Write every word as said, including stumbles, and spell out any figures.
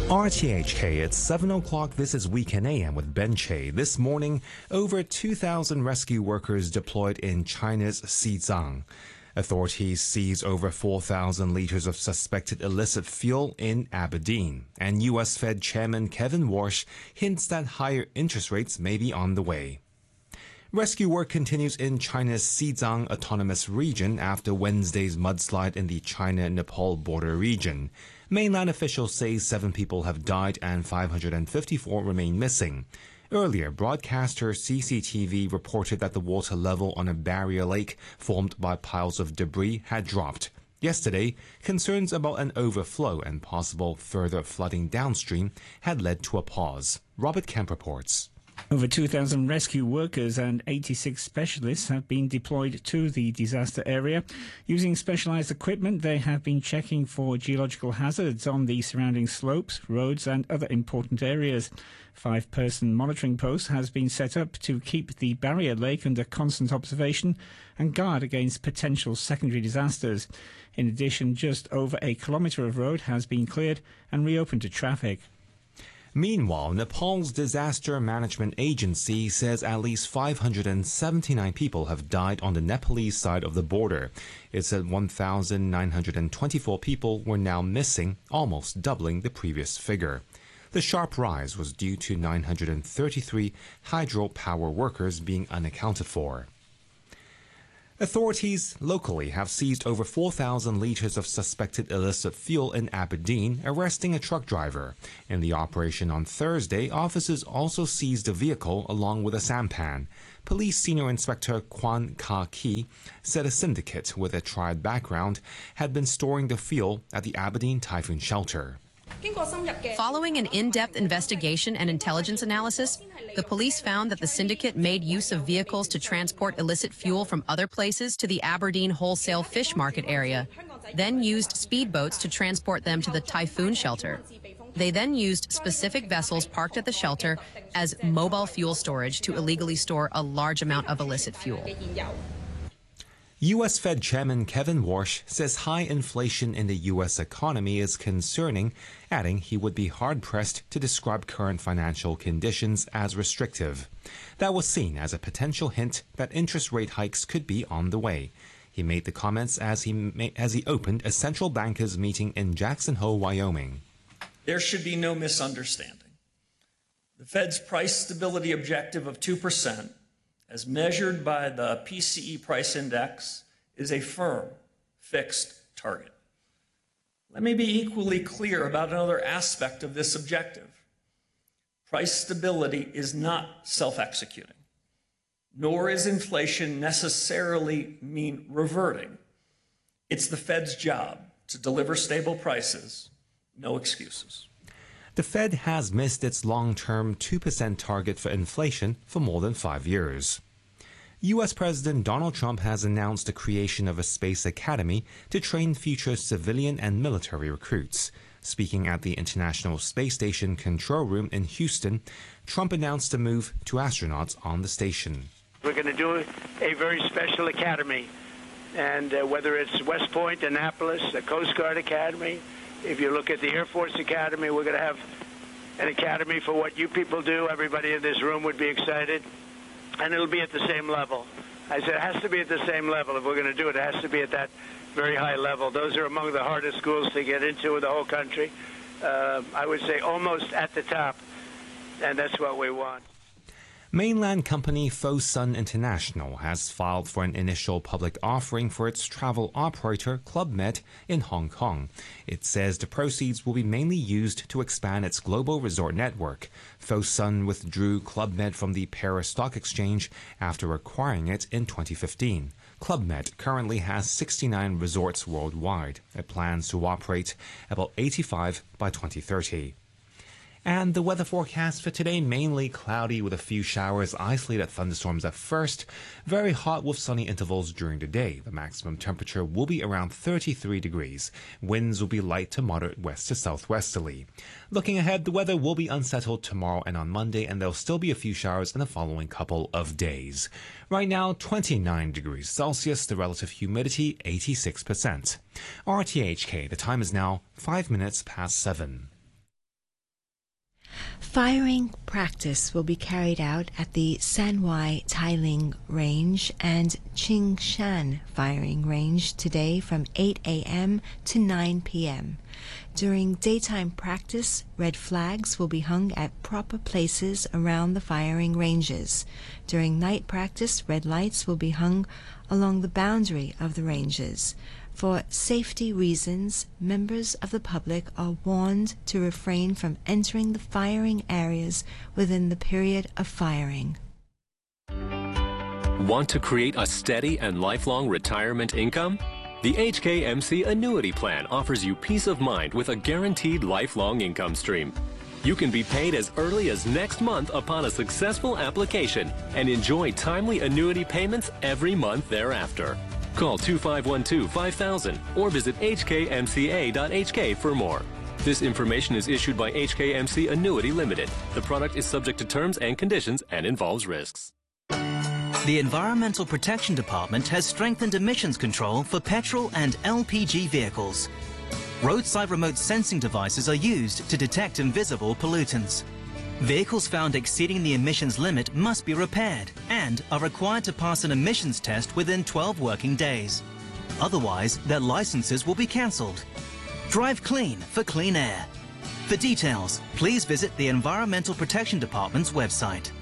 R T H K, it's seven o'clock. This is Weekend A M with Ben Che. This morning, over two thousand rescue workers deployed in China's Xizang. Authorities seized over four thousand liters of suspected illicit fuel in Aberdeen. And U S Fed Chairman Kevin Warsh hints that higher interest rates may be on the way. Rescue work continues in China's Xizang Autonomous Region after Wednesday's mudslide in the China-Nepal border region. Mainland officials say seven people have died and five hundred fifty-four remain missing. Earlier, broadcaster C C T V reported that the water level on a barrier lake formed by piles of debris had dropped. Yesterday, concerns about an overflow and possible further flooding downstream had led to a pause. Robert Kemp reports. Over two thousand rescue workers and eighty-six specialists have been deployed to the disaster area. Using specialized equipment, they have been checking for geological hazards on the surrounding slopes, roads and other important areas. Five-person monitoring post has been set up to keep the barrier lake under constant observation and guard against potential secondary disasters. In addition, just over a kilometre of road has been cleared and reopened to traffic. Meanwhile, Nepal's Disaster Management Agency says at least five hundred seventy-nine people have died on the Nepalese side of the border. It said one thousand nine hundred twenty-four people were now missing, almost doubling the previous figure. The sharp rise was due to nine hundred thirty-three hydropower workers being unaccounted for. Authorities locally have seized over four thousand liters of suspected illicit fuel in Aberdeen, arresting a truck driver. In the operation on Thursday, officers also seized a vehicle along with a sampan. Police Senior Inspector Kwan Ka-ki said a syndicate with a triad background had been storing the fuel at the Aberdeen Typhoon Shelter. Following an in-depth investigation and intelligence analysis, the police found that the syndicate made use of vehicles to transport illicit fuel from other places to the Aberdeen wholesale fish market area, then used speedboats to transport them to the Typhoon Shelter. They then used specific vessels parked at the shelter as mobile fuel storage to illegally store a large amount of illicit fuel. U S Fed Chairman Kevin Warsh says high inflation in the U S economy is concerning, adding he would be hard-pressed to describe current financial conditions as restrictive. That was seen as a potential hint that interest rate hikes could be on the way. He made the comments as he, ma- as he opened a central bankers meeting in Jackson Hole, Wyoming. There should be no misunderstanding. The Fed's price stability objective of two percent as measured by the P C E price index, is a firm, fixed target. Let me be equally clear about another aspect of this objective. Price stability is not self-executing, nor is inflation necessarily mean reverting. It's the Fed's job to deliver stable prices, no excuses. The Fed has missed its long-term two percent target for inflation for more than five years. U S President Donald Trump has announced the creation of a space academy to train future civilian and military recruits. Speaking at the International Space Station control room in Houston, Trump announced a move to astronauts on the station. We're going to do a very special academy, and uh, whether it's West Point, Annapolis, the Coast Guard Academy, if you look at the Air Force Academy, we're going to have an academy for what you people do. Everybody in this room would be excited, and it'll be at the same level. I said it has to be at the same level. If we're going to do it, it has to be at that very high level. Those are among the hardest schools to get into in the whole country. Uh, I would say almost at the top, and that's what we want. Mainland company Fosun International has filed for an initial public offering for its travel operator Club Med in Hong Kong. It says the proceeds will be mainly used to expand its global resort network. Fosun withdrew Club Med from the Paris Stock Exchange after acquiring it in twenty fifteen. Club Med currently has sixty-nine resorts worldwide. It plans to operate about eighty-five by twenty thirty. And the weather forecast for today, mainly cloudy with a few showers, isolated thunderstorms at first. Very hot with sunny intervals during the day. The maximum temperature will be around thirty-three degrees. Winds will be light to moderate west to southwesterly. Looking ahead, the weather will be unsettled tomorrow and on Monday, and there'll still be a few showers in the following couple of days. Right now, twenty-nine degrees Celsius, the relative humidity eighty-six percent. R T H K, the time is now five minutes past seven. Firing practice will be carried out at the Sanwai Tailing Range and Qingshan Firing Range today from eight a m to nine p m During daytime practice, red flags will be hung at proper places around the firing ranges. During night practice, red lights will be hung along the boundary of the ranges. For safety reasons, members of the public are warned to refrain from entering the firing areas within the period of firing. Want to create a steady and lifelong retirement income? The H K M C Annuity Plan offers you peace of mind with a guaranteed lifelong income stream. You can be paid as early as next month upon a successful application and enjoy timely annuity payments every month thereafter. Call two five one two, five thousand or visit h k m c a dot h k for more. This information is issued by H K M C Annuity Limited. The product is subject to terms and conditions and involves risks. The Environmental Protection Department has strengthened emissions control for petrol and L P G vehicles. Roadside remote sensing devices are used to detect invisible pollutants. Vehicles found exceeding the emissions limit must be repaired and are required to pass an emissions test within twelve working days. Otherwise, their licenses will be cancelled. Drive clean for clean air. For details, please visit the Environmental Protection Department's website.